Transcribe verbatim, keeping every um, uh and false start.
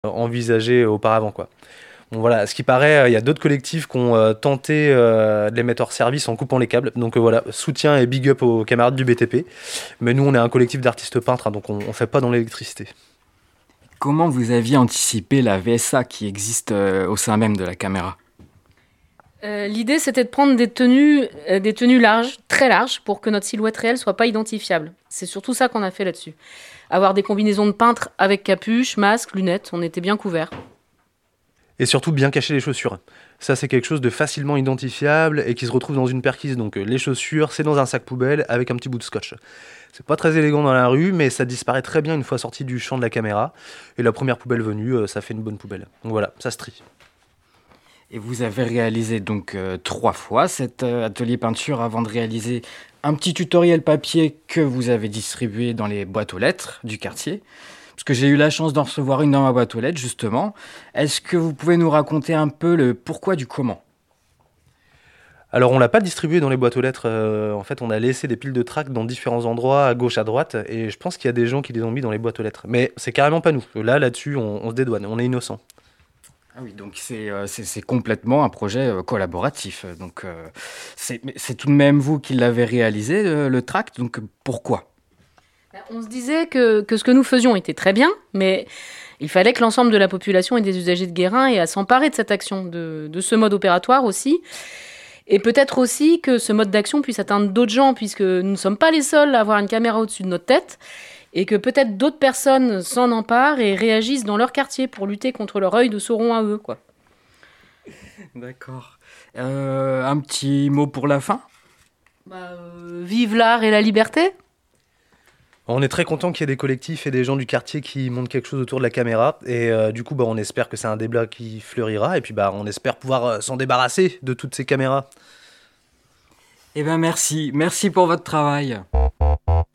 envisagé auparavant, quoi. Bon, voilà, ce qui paraît, il y a d'autres collectifs qui ont euh, tenté euh, de les mettre hors service en coupant les câbles. Donc euh, voilà, soutien et big up aux camarades du B T P. Mais nous, on est un collectif d'artistes peintres, hein, donc on ne fait pas dans l'électricité. Comment vous aviez anticipé la V S A qui existe euh, au sein même de la caméra ? Euh, l'idée, c'était de prendre des tenues, euh, des tenues larges, très larges, pour que notre silhouette réelle soit pas identifiable. C'est surtout ça qu'on a fait là-dessus. Avoir des combinaisons de peintres avec capuche, masque, lunettes, on était bien couverts. Et surtout bien cacher les chaussures. Ça, c'est quelque chose de facilement identifiable et qui se retrouve dans une perquise. Donc euh, les chaussures, c'est dans un sac poubelle avec un petit bout de scotch. C'est pas très élégant dans la rue, mais ça disparaît très bien une fois sorti du champ de la caméra. Et la première poubelle venue, euh, ça fait une bonne poubelle. Donc voilà, ça se trie. Et vous avez réalisé donc euh, trois fois cet euh, atelier peinture avant de réaliser un petit tutoriel papier que vous avez distribué dans les boîtes aux lettres du quartier. Parce que j'ai eu la chance d'en recevoir une dans ma boîte aux lettres, justement. Est-ce que vous pouvez nous raconter un peu le pourquoi du comment ? Alors on l'a pas distribué dans les boîtes aux lettres, euh, en fait on a laissé des piles de tracts dans différents endroits, à gauche, à droite, et je pense qu'il y a des gens qui les ont mis dans les boîtes aux lettres. Mais c'est carrément pas nous. Là, là-dessus, on, on se dédouane, on est innocent. Ah oui, donc c'est, euh, c'est, c'est complètement un projet euh, collaboratif. Donc euh, c'est, mais c'est tout de même vous qui l'avez réalisé, le, le tract. Donc pourquoi ? On se disait que, que ce que nous faisions était très bien, mais il fallait que l'ensemble de la population et des usagers de Guérin aient à s'emparer de cette action, de, de ce mode opératoire aussi. Et peut-être aussi que ce mode d'action puisse atteindre d'autres gens, puisque nous ne sommes pas les seuls à avoir une caméra au-dessus de notre tête, et que peut-être d'autres personnes s'en emparent et réagissent dans leur quartier pour lutter contre leur œil de Sauron à eux, quoi. D'accord. Euh, un petit mot pour la fin ? Bah, euh, vive l'art et la liberté. On est très content qu'il y ait des collectifs et des gens du quartier qui montrent quelque chose autour de la caméra. Et euh, du coup, bah, on espère que c'est un débat qui fleurira. Et puis, bah, on espère pouvoir euh, s'en débarrasser de toutes ces caméras. Eh bien merci, merci pour votre travail.